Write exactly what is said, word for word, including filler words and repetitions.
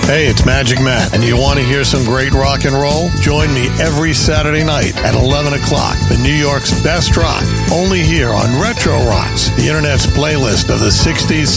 Hey, it's Magic Matt, and you want to hear some great rock and roll? Join me every Saturday night at eleven o'clock for New York's best rock, only here on Retro Rocks, the Internet's playlist of the sixties,